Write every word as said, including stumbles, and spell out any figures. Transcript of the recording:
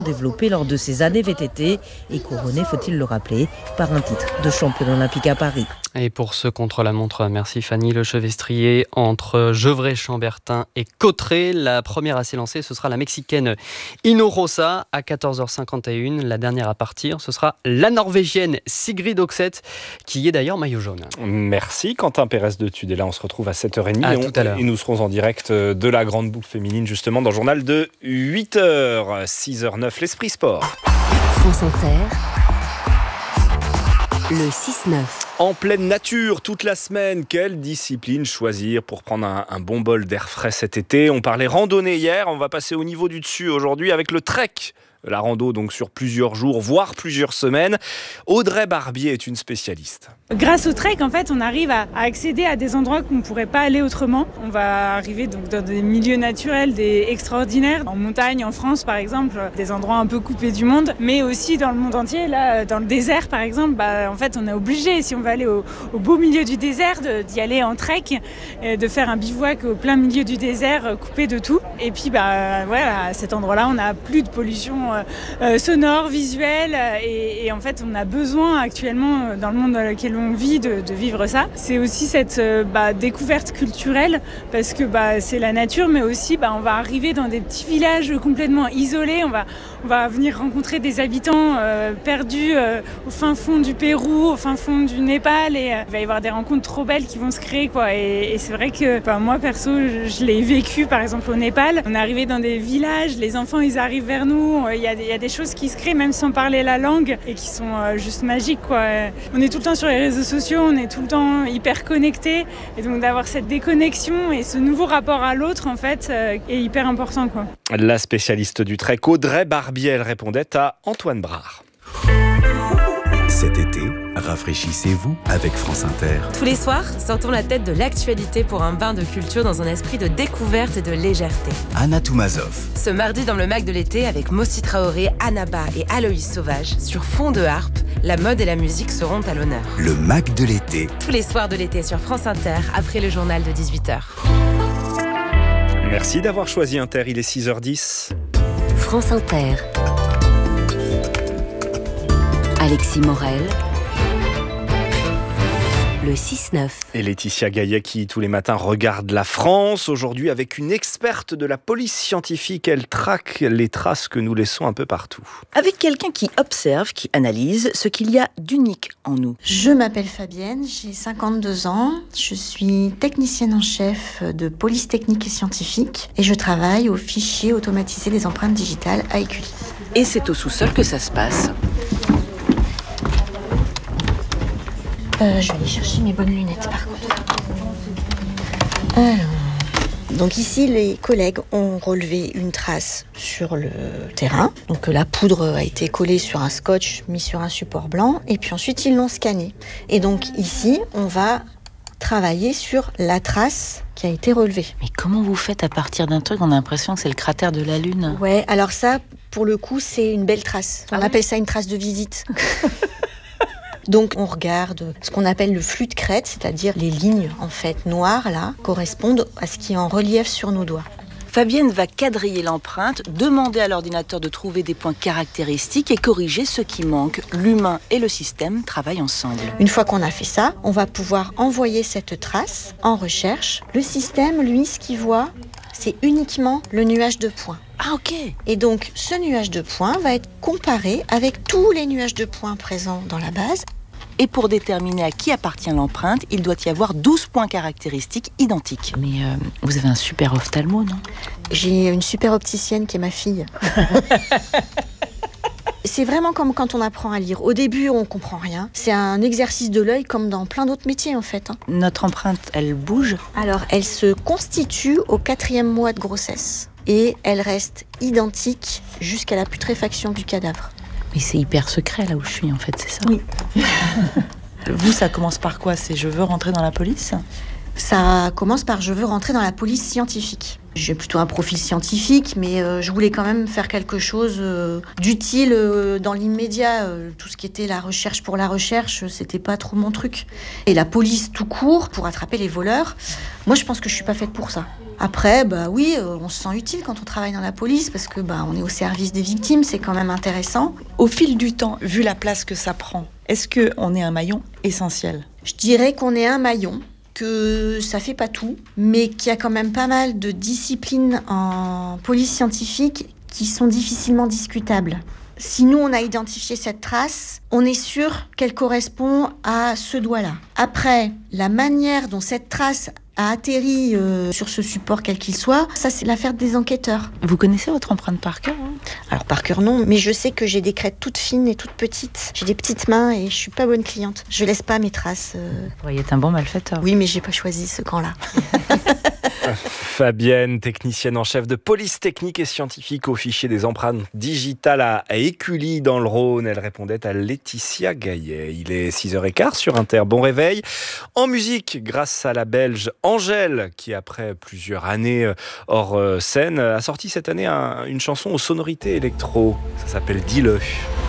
développé lors de ses années V T T et couronné, faut-il le rappeler, par un titre de champion olympique à Paris. Et pour ce contre-la-montre, merci Fanny, le Chevestrier entre Gevrey-Chambertin et Cauterets. La première à s'élancer, ce sera la Mexicaine Ino Rosa à quatorze heures cinquante et une. La dernière à partir, ce sera la Norvégienne Sigrid Oxeth, qui est d'ailleurs maillot jaune. Merci Quentin Pérez de Tudela. On se retrouve à sept heures trente à et, on, tout à l'heure. et nous serons en direct de la grande boucle féminine, justement, dans le journal de huit heures. six heures neuf, l'Esprit Sport. France Inter, le six neuf. En pleine nature, toute la semaine, quelle discipline choisir pour prendre un, un bon bol d'air frais cet été? On parlait randonnée hier, on va passer au niveau du dessus aujourd'hui avec le trek. La rando donc sur plusieurs jours, voire plusieurs semaines. Audrey Barbier est une spécialiste. Grâce au trek, en fait, on arrive à, à accéder à des endroits qu'on ne pourrait pas aller autrement. On va arriver donc dans des milieux naturels, des extraordinaires, en montagne, en France par exemple, des endroits un peu coupés du monde, mais aussi dans le monde entier. Là, dans le désert par exemple, bah, en fait, on est obligé, si on va aller au, au beau milieu du désert, de, d'y aller en trek, et de faire un bivouac au plein milieu du désert, coupé de tout. Et puis, bah, voilà, à cet endroit-là, on n'a plus de pollution Euh, sonore, visuel et, et en fait on a besoin actuellement dans le monde dans lequel on vit de, de vivre ça. C'est aussi cette euh, bah, découverte culturelle parce que bah, c'est la nature mais aussi bah, on va arriver dans des petits villages complètement isolés, on va, on va venir rencontrer des habitants euh, perdus euh, au fin fond du Pérou, au fin fond du Népal et euh, il va y avoir des rencontres trop belles qui vont se créer quoi. Et, et c'est vrai que bah, moi perso je, je l'ai vécu par exemple au Népal, on est arrivé dans des villages, les enfants ils arrivent vers nous, il y a des, il y a des choses qui se créent même sans parler la langue et qui sont euh, juste magiques quoi. On est tout le temps sur les réseaux sociaux, on est tout le temps hyper connectés et donc d'avoir cette déconnexion et ce nouveau rapport à l'autre en fait euh, est hyper important quoi. La spécialiste du trek Audrey Barbier, elle répondait à Antoine Brard. Cet été, rafraîchissez-vous avec France Inter. Tous les soirs, sortons la tête de l'actualité pour un bain de culture dans un esprit de découverte et de légèreté. Anna Toumazov. Ce mardi dans le Mac de l'été avec Mossi Traoré, Annaba et Aloïs Sauvage, sur fond de harpe, la mode et la musique seront à l'honneur. Le Mac de l'été. Tous les soirs de l'été sur France Inter, après le journal de dix-huit heures. Merci d'avoir choisi Inter, il est six heures dix. France Inter. Alexis Morel, le six neuf. Et Laetitia Gaillet qui tous les matins regarde la France. Aujourd'hui avec une experte de la police scientifique, elle traque les traces que nous laissons un peu partout. Avec quelqu'un qui observe, qui analyse ce qu'il y a d'unique en nous. Je m'appelle Fabienne, j'ai cinquante-deux ans, je suis technicienne en chef de police technique et scientifique et je travaille au fichier automatisé des empreintes digitales à Écully. Et c'est au sous-sol que ça se passe. Euh, je vais aller chercher mes bonnes lunettes par contre. Alors, donc ici, les collègues ont relevé une trace sur le terrain. Donc la poudre a été collée sur un scotch mis sur un support blanc et puis ensuite ils l'ont scanné. Et donc ici, on va travailler sur la trace qui a été relevée. Mais comment vous faites à partir d'un truc? On a l'impression que c'est le cratère de la Lune. Ouais, alors ça, pour le coup, c'est une belle trace. On Ah ouais appelle ça une trace de visite. Donc on regarde ce qu'on appelle le flux de crête, c'est-à-dire les lignes en fait noires là correspondent à ce qui est en relief sur nos doigts. Fabienne va quadriller l'empreinte, demander à l'ordinateur de trouver des points caractéristiques et corriger ce qui manque. L'humain et le système travaillent ensemble. Une fois qu'on a fait ça, on va pouvoir envoyer cette trace en recherche. Le système, lui, ce qu'il voit, c'est uniquement le nuage de points. Ah ok. Et donc ce nuage de points va être comparé avec tous les nuages de points présents dans la base. Et pour déterminer à qui appartient l'empreinte, il doit y avoir douze points caractéristiques identiques. Mais euh, vous avez un super ophtalmo, non? J'ai une super opticienne qui est ma fille. C'est vraiment comme quand on apprend à lire. Au début, on comprend rien. C'est un exercice de l'œil comme dans plein d'autres métiers en fait. Notre empreinte, elle bouge? Alors, elle se constitue au quatrième mois de grossesse. Et elle reste identique jusqu'à la putréfaction du cadavre. Mais c'est hyper secret là où je suis en fait, c'est ça? Oui. Vous, ça commence par quoi? C'est je veux rentrer dans la police? Ça commence par je veux rentrer dans la police scientifique. J'ai plutôt un profil scientifique, mais euh, je voulais quand même faire quelque chose euh, d'utile euh, dans l'immédiat. Euh, tout ce qui était la recherche pour la recherche, c'était pas trop mon truc. Et la police tout court, pour attraper les voleurs, moi je pense que je suis pas faite pour ça. Après, bah oui, euh, on se sent utile quand on travaille dans la police, parce que bah, on est au service des victimes, c'est quand même intéressant. Au fil du temps, vu la place que ça prend, est-ce qu'on est un maillon essentiel ? Je dirais qu'on est un maillon, que ça fait pas tout, mais qu'il y a quand même pas mal de disciplines en police scientifique qui sont difficilement discutables. Si nous, on a identifié cette trace, on est sûr qu'elle correspond à ce doigt-là. Après, la manière dont cette trace a atterri euh, sur ce support quel qu'il soit, ça c'est l'affaire des enquêteurs. Vous connaissez votre empreinte par cœur, hein ? Alors par cœur non, mais je sais que j'ai des crêtes toutes fines et toutes petites. J'ai des petites mains et je suis pas bonne cliente. Je laisse pas mes traces. Euh... Vous pourriez être un bon malfaiteur. Oui, mais j'ai pas choisi ce camp-là. Fabienne, technicienne en chef de police technique et scientifique au fichier des empreintes digitales à Écully dans le Rhône. Elle répondait à Laetitia Gaillet. Il est six heures quinze sur Inter. Bon réveil. En musique, grâce à la Belge Angèle, qui après plusieurs années hors scène, a sorti cette année un, une chanson aux sonorités électro. Ça s'appelle Dis-le.